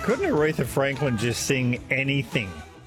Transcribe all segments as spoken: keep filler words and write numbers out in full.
Couldn't Aretha Franklin just sing anything?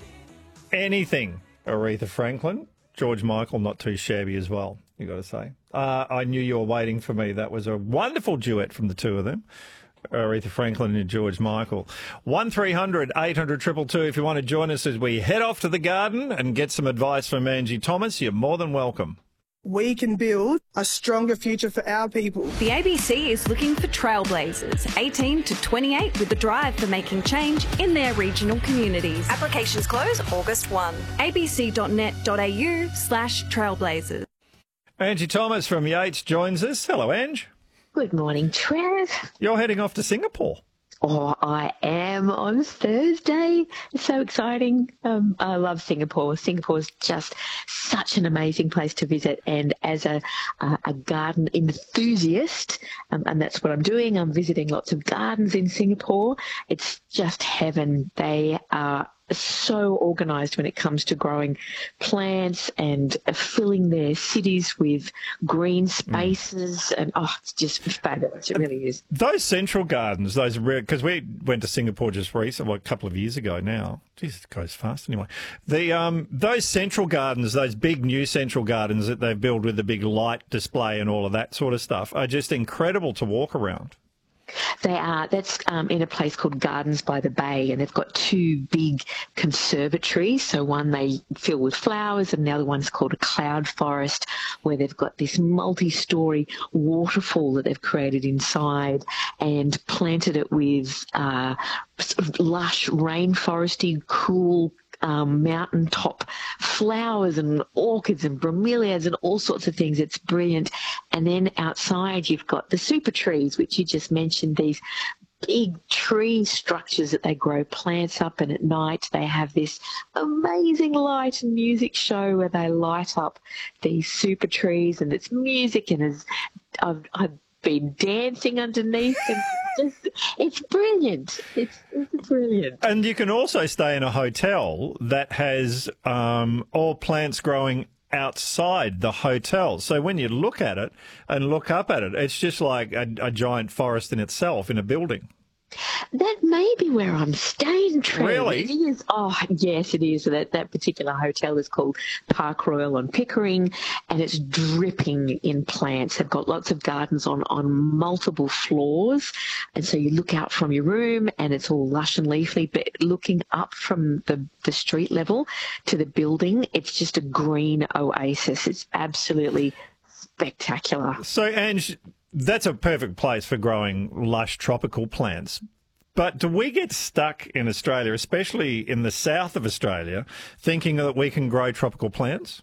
Anything, Aretha Franklin. George Michael, not too shabby as well, you got to say. Uh, I Knew You Were Waiting for Me. That was a wonderful duet from the two of them. Aretha Franklin and George Michael. one three hundred eight hundred two two two if you want to join us as we head off to the garden and get some advice from Angie Thomas. You're more than welcome. We can build a stronger future for our people. The A B C is looking for trailblazers, eighteen to twenty-eight, with the drive for making change in their regional communities. Applications close August first. a b c dot net dot a u slash trailblazers. Angie Thomas from Yates joins us. Hello, Ange. Good morning, Trev. You're heading off to Singapore. Oh, I am on Thursday. It's so exciting. Um, I love Singapore. Singapore is just such an amazing place to visit. And as a, a, a garden enthusiast, um, and that's what I'm doing, I'm visiting lots of gardens in Singapore. It's just heaven. They are so organised when it comes to growing plants and filling their cities with green spaces. Mm. And, oh, it's just fabulous. It really is. Those central gardens, those because we went to Singapore just recently, well, a couple of years ago now. Jeez, it goes fast anyway. The um, those central gardens, those big new central gardens that they've built with the big light display and all of that sort of stuff are just incredible to walk around. They are. That's um, in a place called Gardens by the Bay, and they've got two big conservatories. So one they fill with flowers, and the other one's called a cloud forest, where they've got this multi-storey waterfall that they've created inside and planted it with uh, sort of lush, rainforesty, cool Um, mountaintop flowers and orchids and bromeliads and all sorts of things. It's brilliant. And then outside you've got the super trees, which you just mentioned, these big tree structures that they grow plants up, and at night they have this amazing light and music show where they light up these super trees, and it's music, and it's, I've, I've been dancing underneath them. Just, it's brilliant. It's, it's brilliant. And you can also stay in a hotel that has um, all plants growing outside the hotel. So when you look at it and look up at it, it's just like a, a giant forest in itself in a building. That may be where I'm staying, Trent. Really? It is. Oh, yes, it is. That that particular hotel is called Park Royal on Pickering, and it's dripping in plants. They've got lots of gardens on, on multiple floors, and so you look out from your room, and it's all lush and leafy, but looking up from the, the street level to the building, it's just a green oasis. It's absolutely spectacular. So, Ange, that's a perfect place for growing lush tropical plants. But do we get stuck in Australia, especially in the south of Australia, thinking that we can grow tropical plants?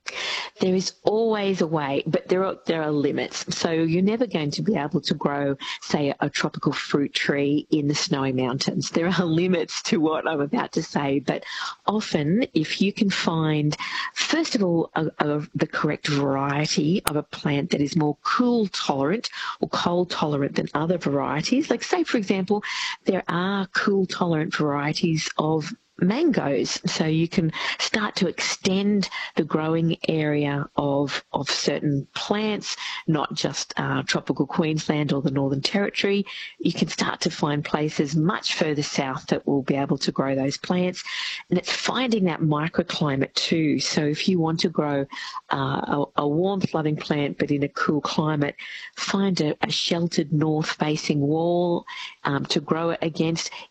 There is always a way, but there are there are limits. So you're never going to be able to grow, say, a tropical fruit tree in the snowy mountains. There are limits to what I'm about to say, but often if you can find, first of all, a, a, the correct variety of a plant that is more cool tolerant or cold tolerant than other varieties, like say, for example, there are cool tolerant varieties of mangoes, so you can start to extend the growing area of of certain plants, not just uh, tropical Queensland or the Northern Territory. You can start to find places much further south that will be able to grow those plants, and it's finding that microclimate too. So if you want to grow uh, a, a warmth-loving plant but in a cool climate, find a, a sheltered north-facing wall um, to grow it against.